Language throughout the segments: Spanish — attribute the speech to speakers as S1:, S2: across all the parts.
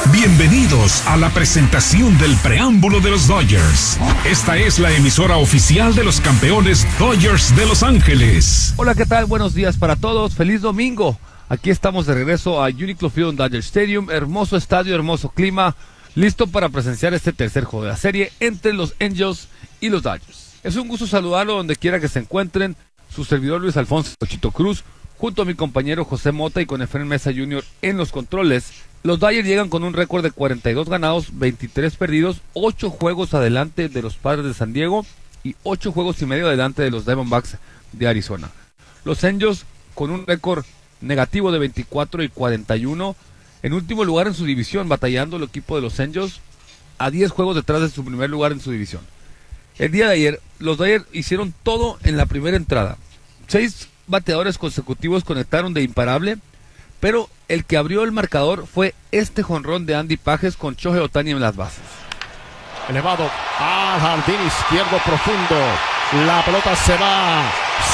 S1: Bienvenidos a la presentación del preámbulo de los Dodgers. Esta es la emisora oficial de los campeones Dodgers de Los Ángeles.
S2: Hola, ¿qué tal? Buenos días para todos. Feliz domingo. Aquí estamos de regreso a Uniqlo Field Dodger Stadium. Hermoso estadio, hermoso clima. Listo para presenciar este tercer juego de la serie entre los Angels y los Dodgers. Es un gusto saludarlo donde quiera que se encuentren. Su servidor Luis Alfonso Chito Cruz, junto a mi compañero José Mota y con Efraín Mesa Jr. en los controles. Los Dodgers llegan con un récord de 42 ganados, 23 perdidos, 8 juegos adelante de los Padres de San Diego y 8 juegos y medio adelante de los Diamondbacks de Arizona. Los Angels con un récord negativo de 24 y 41, en último lugar en su división, batallando el equipo de los Angels a 10 juegos detrás de su primer lugar en su división. El día de ayer, los Dodgers hicieron todo en la primera entrada. 6 bateadores consecutivos conectaron de imparable, pero el que abrió el marcador fue este jonrón de Andy Pages con Shohei Ohtani en las bases.
S3: Elevado al jardín izquierdo profundo. La pelota se va.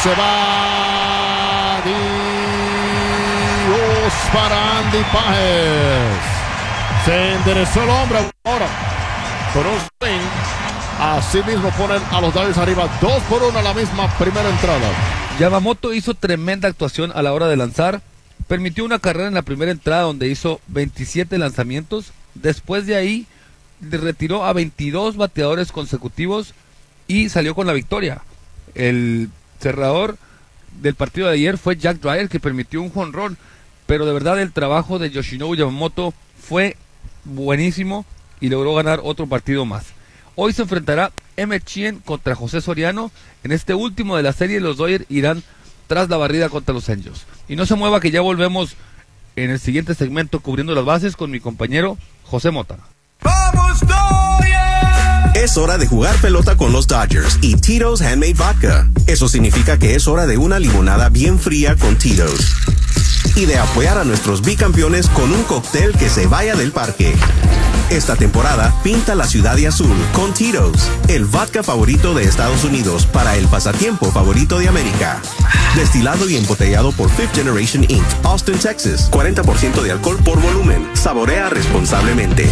S3: Dios para Andy Pages. Se enderezó el hombre ahora. Con un swing. Así mismo ponen a los Dodgers arriba 2-1 a la misma primera entrada.
S2: Yamamoto hizo tremenda actuación a la hora de lanzar. Permitió una carrera en la primera entrada donde hizo 27 lanzamientos. Después de ahí retiró a 22 bateadores consecutivos y salió con la victoria. El cerrador del partido de ayer fue Jack Dreyer, que permitió un jonrón, pero de verdad el trabajo de Yoshinobu Yamamoto fue buenísimo y logró ganar otro partido más. Hoy se enfrentará Emmett Sheehan contra José Soriano. En este último de la serie, los Dodgers irán tras la barrida contra los Angels. Y no se mueva, que ya volvemos en el siguiente segmento cubriendo las bases con mi compañero José Mota.
S4: ¡Vamos, Dodgers!
S5: Es hora de jugar pelota con los Dodgers y Tito's Handmade Vodka. Eso significa que es hora de una limonada bien fría con Tito's. Y de apoyar a nuestros bicampeones con un cóctel que se vaya del parque. Esta temporada, pinta la ciudad de azul con Tito's, el vodka favorito de Estados Unidos para el pasatiempo favorito de América. Destilado y embotellado por Fifth Generation Inc., Austin, Texas. 40% de alcohol por volumen. Saborea responsablemente.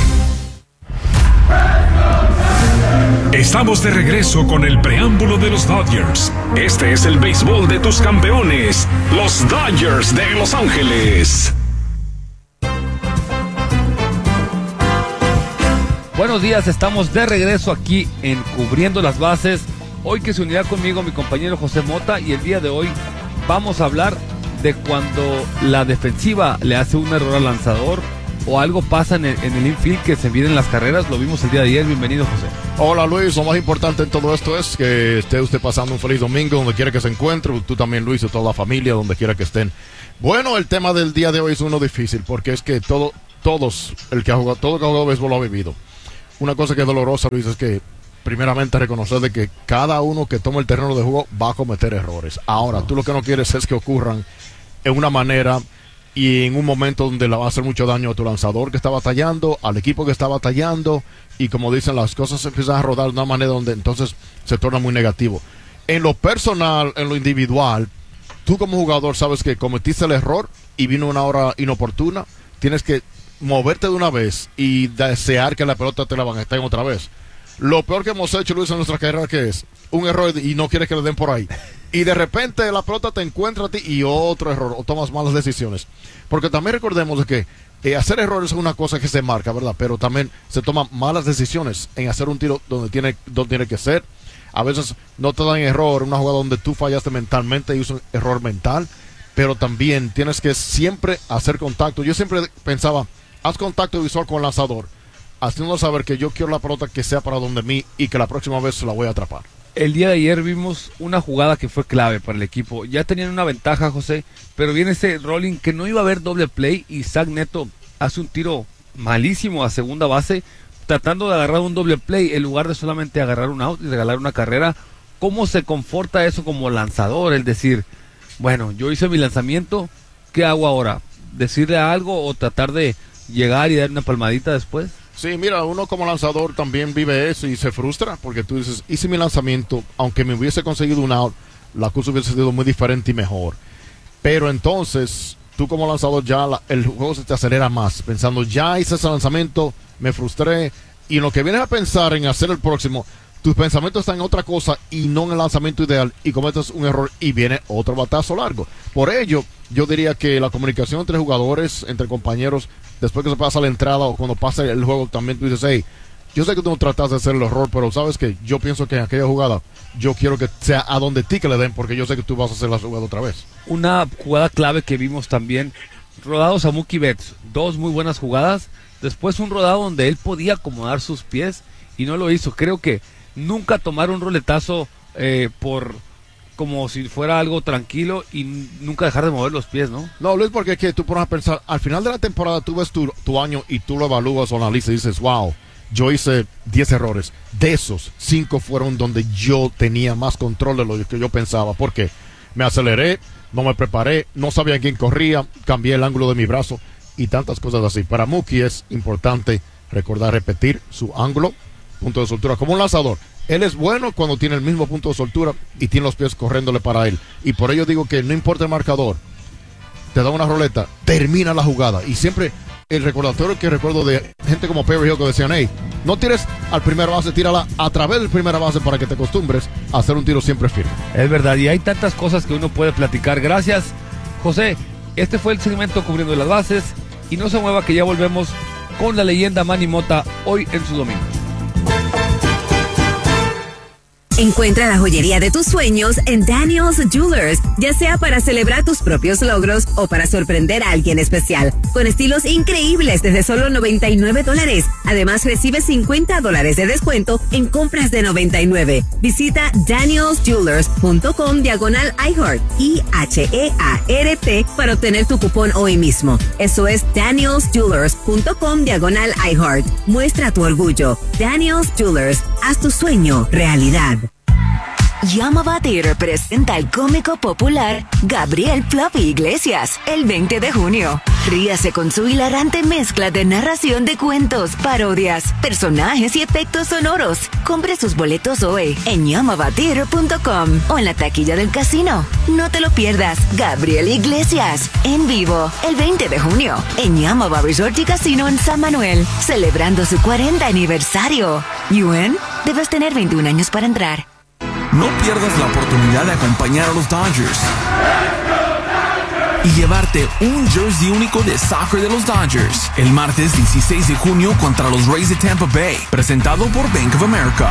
S1: Estamos de regreso con el preámbulo de los Dodgers. Este es el béisbol de tus campeones, los Dodgers de Los Ángeles.
S2: Buenos días, estamos de regreso aquí en Cubriendo las Bases. Hoy que se unirá conmigo mi compañero José Mota, y el día de hoy vamos a hablar de cuando la defensiva le hace un error al lanzador o algo pasa en el infield que se vienen las carreras. Lo vimos el día de ayer. Bienvenido, José.
S3: Hola, Luis. Lo más importante en todo esto es que esté usted pasando un feliz domingo donde quiera que se encuentre. Tú también, Luis, y toda la familia donde quiera que estén. Bueno, el tema del día de hoy es uno difícil porque es que todo el que ha jugado béisbol lo ha vivido. Una cosa que es dolorosa, Luis, es que primeramente reconocer de que cada uno que toma el terreno de juego va a cometer errores. Ahora, tú lo que no quieres es que ocurran en una manera y en un momento donde le va a hacer mucho daño a tu lanzador que está batallando, al equipo que está batallando, y como dicen, las cosas empiezan a rodar de una manera donde entonces se torna muy negativo. En lo personal, en lo individual, tú como jugador sabes que cometiste el error y vino una hora inoportuna, tienes que moverte de una vez y desear que la pelota te la van a estar otra vez. Lo peor que hemos hecho, Luis, en nuestra carrera, que es un error y no quieres que le den por ahí, y de repente la pelota te encuentra a ti y otro error, o tomas malas decisiones, porque también recordemos de que hacer errores es una cosa que se marca, ¿verdad? Pero también se toman malas decisiones en hacer un tiro donde tiene que ser. A veces no te dan error, una jugada donde tú fallaste mentalmente y es un error mental, pero también tienes que siempre hacer contacto. Yo siempre pensaba, haz contacto visual con el lanzador, haciendo saber que yo quiero la pelota que sea para donde mí y que la próxima vez la voy a atrapar.
S2: El día de ayer vimos una jugada que fue clave para el equipo. Ya tenían una ventaja, José, pero viene ese rolling que no iba a haber doble play y Zach Neto hace un tiro malísimo a segunda base, tratando de agarrar un doble play en lugar de solamente agarrar un out y regalar una carrera. ¿Cómo se conforta eso como lanzador? El decir, bueno, yo hice mi lanzamiento, ¿qué hago ahora? ¿Decirle algo o tratar de llegar y dar una palmadita después?
S3: Sí, mira, uno como lanzador también vive eso y se frustra porque tú dices, hice mi lanzamiento, aunque me hubiese conseguido un out, la cosa hubiese sido muy diferente y mejor. Pero entonces tú como lanzador ya el juego se te acelera más, pensando ya hice ese lanzamiento, me frustré, y en lo que vienes a pensar en hacer el próximo, tus pensamientos están en otra cosa y no en el lanzamiento ideal, y cometes un error y viene otro batazo largo. Por ello, yo diría que la comunicación entre jugadores, entre compañeros, después que se pasa la entrada o cuando pasa el juego, también tú dices, hey, yo sé que tú no tratas de hacer el error, pero sabes que yo pienso que en aquella jugada yo quiero que sea a donde ti que le den, porque yo sé que tú vas a hacer la jugada otra vez.
S2: Una jugada clave que vimos también, rodados a Mookie Betts, 2 muy buenas jugadas, después un rodado donde él podía acomodar sus pies y no lo hizo. Creo que nunca tomar un roletazo por como si fuera algo tranquilo y nunca dejar de mover los pies, ¿no?
S3: No, Luis, porque es que tú pones a pensar, al final de la temporada tú ves tu año y tú lo evalúas o analizas y dices, wow, yo hice 10 errores. De esos, 5 fueron donde yo tenía más control de lo que yo pensaba. Porque me aceleré, no me preparé, no sabía quién corría, cambié el ángulo de mi brazo y tantas cosas así. Para Mookie es importante recordar repetir su ángulo, punto de soltura, como un lanzador. Él es bueno cuando tiene el mismo punto de soltura y tiene los pies corriéndole para él. Y por ello digo que no importa el marcador, te da una roleta, termina la jugada. Y siempre el recordatorio que recuerdo de gente como Perry Hill que decían, hey, no tires al primera base, tírala a través del primera base para que te acostumbres a hacer un tiro siempre firme.
S2: Es verdad, y hay tantas cosas que uno puede platicar. Gracias, José. Este fue el segmento cubriendo las bases, y no se mueva que ya volvemos con la leyenda Manny Mota hoy en su domingo.
S6: Encuentra la joyería de tus sueños en Daniel's Jewelers, ya sea para celebrar tus propios logros o para sorprender a alguien especial, con estilos increíbles desde solo $99. Además, recibe $50 de descuento en compras de $99. Visita danielsjewelers.com/iHeart, IHEART, para obtener tu cupón hoy mismo. Eso es danielsjewelers.com/iHeart. Muestra tu orgullo. Daniel's Jewelers, haz tu sueño realidad.
S7: Llama Theater presenta al cómico popular Gabriel Fluffy Iglesias el 20 de junio. Ríase con su hilarante mezcla de narración de cuentos, parodias, personajes y efectos sonoros. Compre sus boletos hoy en yamavatheater.com o en la taquilla del casino. No te lo pierdas. Gabriel Iglesias en vivo el 20 de junio en Yamava Resort y Casino en San Manuel, celebrando su 40 aniversario. ¿Yuen? Debes tener 21 años para entrar.
S8: No pierdas la oportunidad de acompañar a los Dodgers y llevarte un jersey único de soccer de los Dodgers el martes 16 de junio contra los Rays de Tampa Bay, presentado por Bank of America.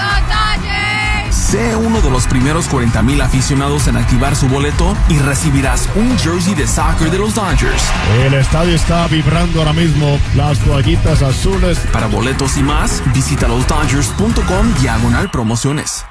S8: Sé uno de los primeros 40,000 aficionados en activar su boleto y recibirás un jersey de soccer de los Dodgers.
S3: El estadio está vibrando ahora mismo, las toallitas azules.
S8: Para boletos y más, visita losdodgers.com/promociones.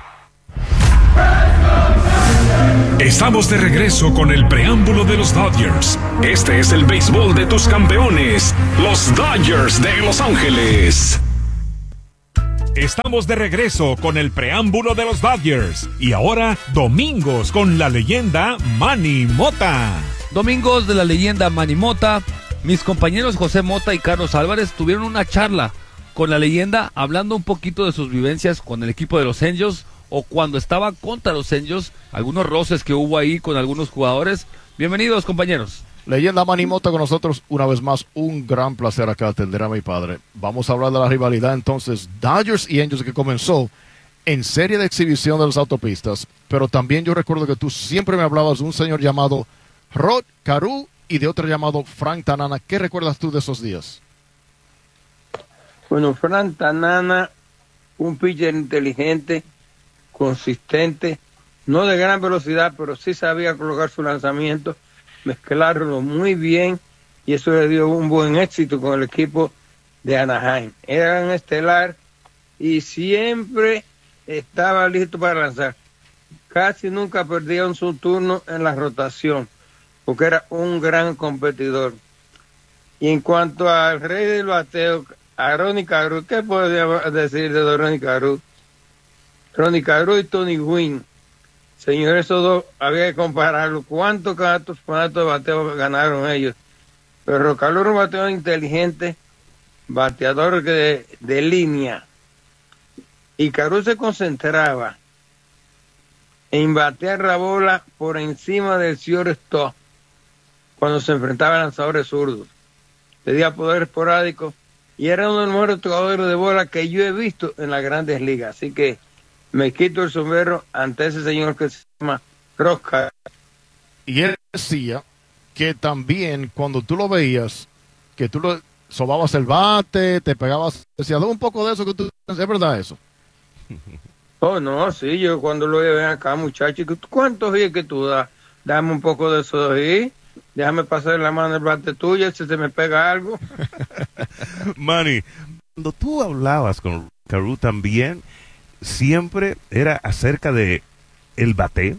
S1: Estamos de regreso con el preámbulo de los Dodgers. Este es el béisbol de tus campeones, los Dodgers de Los Ángeles. Estamos de regreso con el preámbulo de los Dodgers. Y ahora, domingos con la leyenda Manny Mota.
S2: Domingos de la leyenda Manny Mota. Mis compañeros José Mota y Carlos Álvarez tuvieron una charla con la leyenda, hablando un poquito de sus vivencias con el equipo de los Angels, o cuando estaba contra los Angels, algunos roces que hubo ahí con algunos jugadores. Bienvenidos, compañeros.
S3: Leyenda Manny Mota con nosotros una vez más. Un gran placer acá atender a mi padre. Vamos a hablar de la rivalidad entonces Dodgers y Angels, que comenzó en serie de exhibición de las autopistas, pero también yo recuerdo que tú siempre me hablabas de un señor llamado Rod Carew y de otro llamado Frank Tanana. ¿Qué recuerdas tú de esos días?
S9: Bueno, Frank Tanana, un pitcher inteligente, consistente, no de gran velocidad, pero sí sabía colocar su lanzamiento, mezclarlo muy bien, y eso le dio un buen éxito con el equipo de Anaheim. Era un estelar y siempre estaba listo para lanzar. Casi nunca perdía su turno en la rotación, porque era un gran competidor. Y en cuanto al rey del bateo, a Ronnie Carew, ¿qué podría decir de Ronnie Carew? Ronnie Carew y Tony Gwynn, señores, esos dos había que compararlo. ¿Cuántos de bateo ganaron ellos? Pero Carew era un bateador inteligente, bateador de línea, y Carew se concentraba en batear la bola por encima del shortstop, cuando se enfrentaba a lanzadores zurdos. Tenía poder esporádico y era uno de los mejores tocadores de bola que yo he visto en las grandes ligas. Así que me quito el sombrero ante ese señor que se llama Ross Carter.
S3: Y él decía que también cuando tú lo veías, que tú lo sobabas el bate, te pegabas, decía, dame un poco de eso que tú, ¿es verdad eso?
S9: Oh, no, sí, yo cuando lo ven acá, muchacho, ¿cuántos días que tú das? Dame un poco de eso de ahí, déjame pasar la mano el bate tuyo, si se me pega algo.
S10: Manny, cuando tú hablabas con Carew también, siempre era acerca de el bateo.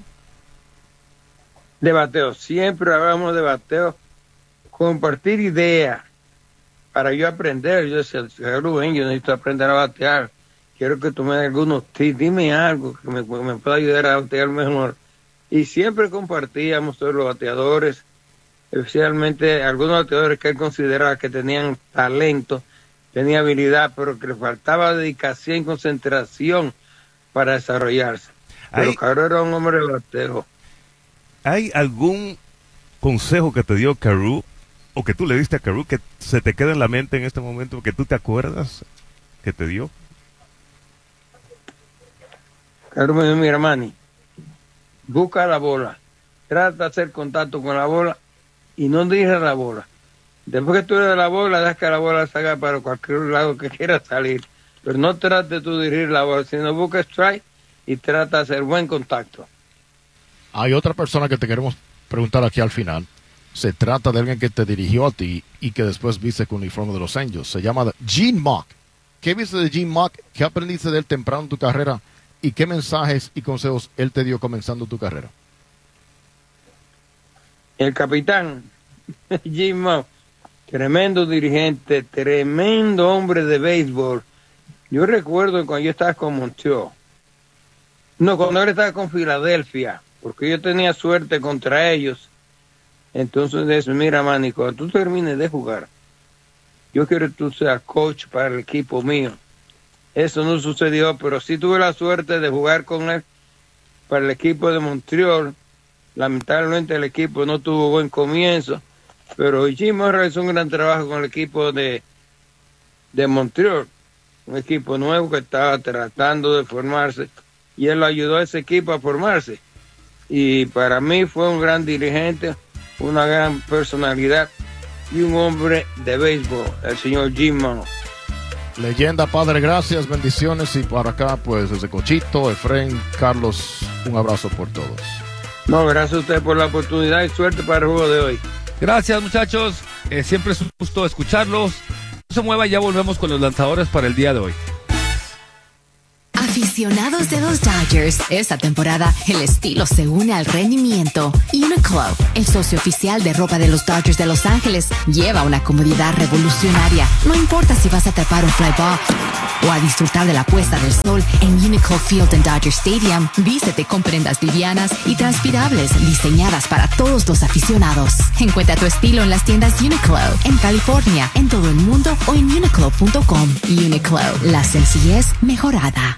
S9: De bateo, siempre hablamos de bateo, compartir ideas para yo aprender. Yo decía, Rubén, yo necesito aprender a batear, quiero que tú me des algunos tips, dime algo que me pueda ayudar a batear mejor. Y siempre compartíamos todos los bateadores, especialmente algunos bateadores que él consideraba que tenían talento, tenía habilidad, pero que le faltaba dedicación y concentración para desarrollarse. Pero Carew era un hombre de bateo.
S10: ¿Hay algún consejo que te dio Carew o que tú le diste a Carew que se te queda en la mente en este momento, que tú te acuerdas que te dio?
S9: Carew me dijo, mira, Manny, busca la bola, trata de hacer contacto con la bola y no dirijas la bola. Después que tú eres de la bola, dejas que la bola salga para cualquier lado que quiera salir. Pero no trates tú de dirigir la bola, sino busca strike y trata de hacer buen contacto.
S3: Hay otra persona que te queremos preguntar aquí al final. Se trata de alguien que te dirigió a ti y que después viste con el uniforme de los Angels. Se llama Gene Mauch. ¿Qué viste de Gene Mauch? ¿Qué aprendiste de él temprano en tu carrera? ¿Y qué mensajes y consejos él te dio comenzando tu carrera?
S9: El capitán, Gene Mauch, tremendo dirigente, tremendo hombre de béisbol. Yo recuerdo cuando yo estaba con Montreal. No, cuando él estaba con Filadelfia, porque yo tenía suerte contra ellos. Entonces dice, mira, Manny, cuando tú termines de jugar, yo quiero que tú seas coach para el equipo mío. Eso no sucedió, pero sí tuve la suerte de jugar con él para el equipo de Montreal. Lamentablemente el equipo no tuvo buen comienzo, pero Jim realizó un gran trabajo con el equipo de Montreal, un equipo nuevo que estaba tratando de formarse, y él ayudó a ese equipo a formarse. Y para mí fue un gran dirigente, una gran personalidad y un hombre de béisbol, el señor Jim Mauch.
S3: Leyenda, padre, gracias, bendiciones. Y para acá, pues desde Cochito, Efraín, Carlos, un abrazo por todos.
S9: No, gracias a usted por la oportunidad y suerte para el juego de hoy.
S2: Gracias, muchachos. Siempre es un gusto escucharlos. No se mueva, ya volvemos con los lanzadores para el día de hoy.
S7: Aficionados de los Dodgers, esta temporada el estilo se une al rendimiento. Uniqlo, el socio oficial de ropa de los Dodgers de Los Ángeles, lleva una comodidad revolucionaria. No importa si vas a atrapar un fly ball o a disfrutar de la puesta del sol en Uniqlo Field en Dodger Stadium. Vístete con prendas livianas y transpirables diseñadas para todos los aficionados. Encuentra tu estilo en las tiendas Uniqlo en California, en todo el mundo o en uniqlo.com. Uniqlo, la sencillez mejorada.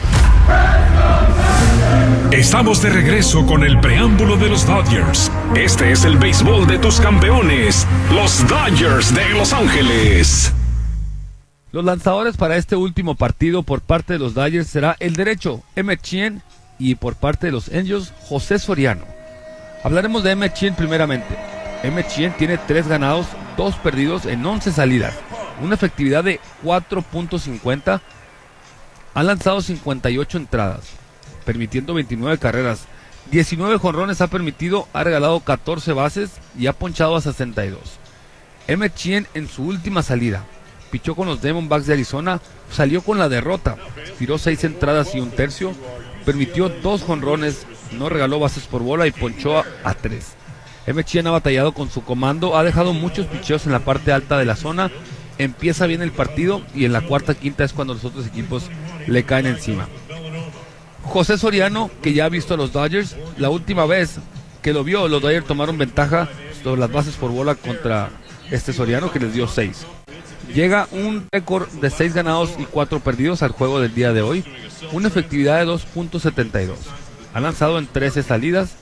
S1: Estamos de regreso con el preámbulo de los Dodgers. Este es el béisbol de tus campeones, los Dodgers de Los Ángeles.
S2: Los lanzadores para este último partido por parte de los Dodgers será el derecho, Emmett Sheehan, y por parte de los Angels, José Soriano. Hablaremos de Emmett Sheehan primeramente. Emmett Sheehan tiene 3 ganados, 2 perdidos en 11 salidas, una efectividad de 4.50. Ha lanzado 58 entradas, permitiendo 29 carreras, 19 jonrones ha permitido, ha regalado 14 bases y ha ponchado a 62. Emmett Sheehan en su última salida pichó con los Diamondbacks de Arizona, salió con la derrota, tiró 6 entradas y 1/3, permitió 2 jonrones, no regaló bases por bola y ponchó a 3. Emmett Sheehan ha batallado con su comando, ha dejado muchos picheos en la parte alta de la zona, empieza bien el partido y en la cuarta quinta es cuando los otros equipos le caen encima. José Soriano, que ya ha visto a los Dodgers, la última vez que lo vio, los Dodgers tomaron ventaja sobre las bases por bola contra este Soriano, que les dio 6. Llega un récord de 6 ganados y 4 perdidos al juego del día de hoy, una efectividad de 2.72. Ha lanzado en 13 salidas,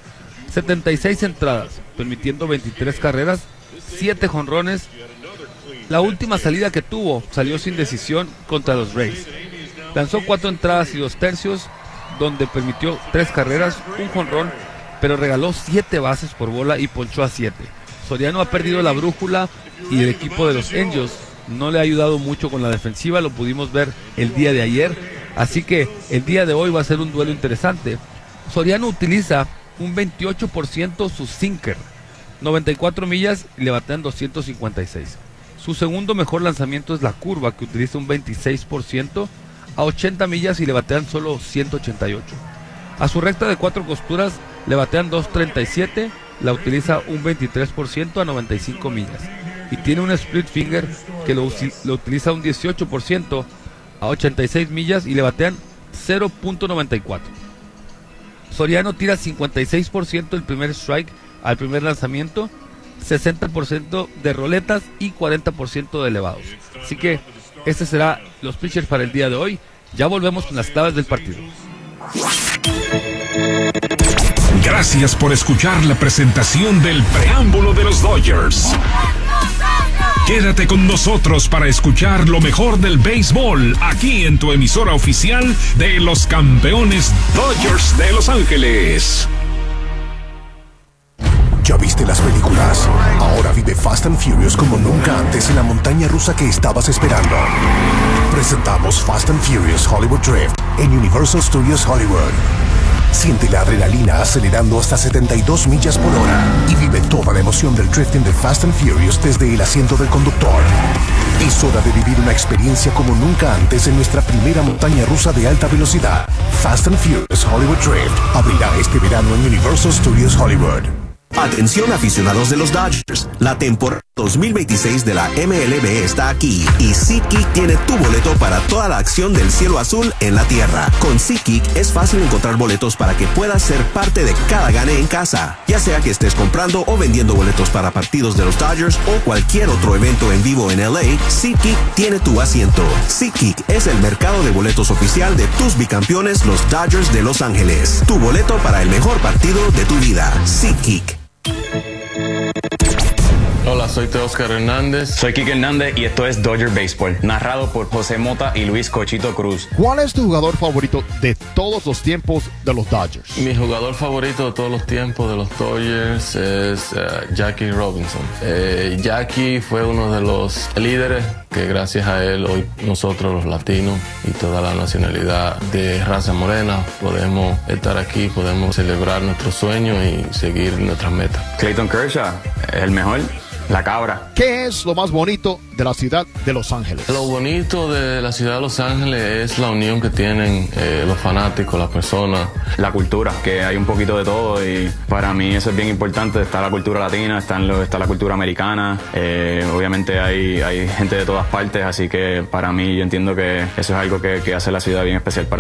S2: 76 entradas, permitiendo 23 carreras, 7 jonrones. La última salida que tuvo salió sin decisión contra los Rays. Lanzó 4 entradas y 2 tercios, donde permitió 3 carreras, un jonrón, pero regaló 7 bases por bola y ponchó a 7. Soriano ha perdido la brújula y el equipo de los Angels no le ha ayudado mucho con la defensiva, lo pudimos ver el día de ayer, así que el día de hoy va a ser un duelo interesante. Soriano utiliza un 28% su sinker, 94 millas y le batean 256. Su segundo mejor lanzamiento es la curva, que utiliza un 26% a 80 millas y le batean solo 188. A su recta de 4 costuras le batean 237, la utiliza un 23% a 95 millas. Y tiene un split finger que lo utiliza un 18% a 86 millas y le batean 0.94. Soriano tira 56% el primer strike al primer lanzamiento, 60% de roletas y 40% de elevados. Así que este será los pitchers para el día de hoy. Ya volvemos con las claves del partido.
S1: Gracias por escuchar la presentación del preámbulo de los Dodgers. Quédate con nosotros para escuchar lo mejor del béisbol aquí en tu emisora oficial de los campeones Dodgers de Los Ángeles.
S11: ¿Ya viste las películas? Ahora vive Fast and Furious como nunca antes en la montaña rusa que estabas esperando. Presentamos Fast and Furious Hollywood Drift en Universal Studios Hollywood. Siente la adrenalina acelerando hasta 72 millas por hora y vive toda la emoción del drifting de Fast and Furious desde el asiento del conductor. Es hora de vivir una experiencia como nunca antes en nuestra primera montaña rusa de alta velocidad. Fast and Furious Hollywood Drift abrirá este verano en Universal Studios Hollywood.
S5: Atención aficionados de los Dodgers, la temporada 2026 de la MLB está aquí y SeatGeek tiene tu boleto para toda la acción del cielo azul en la tierra. Con SeatGeek es fácil encontrar boletos para que puedas ser parte de cada gane en casa, ya sea que estés comprando o vendiendo boletos para partidos de los Dodgers o cualquier otro evento en vivo en LA. SeatGeek tiene tu asiento. SeatGeek es el mercado de boletos oficial de tus bicampeones, los Dodgers de Los Ángeles. Tu boleto para el mejor partido de tu vida. SeatGeek.
S12: Hola, soy Teóscar Hernández.
S13: Soy Kike Hernández y esto es Dodger Baseball, narrado por José Mota y Luis Cochito Cruz.
S3: ¿Cuál es tu jugador favorito de todos los tiempos de los Dodgers?
S12: Mi jugador favorito de todos los tiempos de los Dodgers es Jackie Robinson. Jackie fue uno de los líderes que gracias a él hoy nosotros los latinos y toda la nacionalidad de raza morena podemos estar aquí, podemos celebrar nuestros sueños y seguir nuestras metas.
S13: Clayton Kershaw, el mejor. La cabra.
S3: ¿Qué es lo más bonito de la ciudad de Los Ángeles?
S12: Lo bonito de la ciudad de Los Ángeles es la unión que tienen los fanáticos, las personas.
S13: La cultura, que hay un poquito de todo y para mí eso es bien importante. Está la cultura latina, está la cultura americana. Obviamente hay gente de todas partes, así que para mí yo entiendo que eso es algo que hace la ciudad bien especial para mí.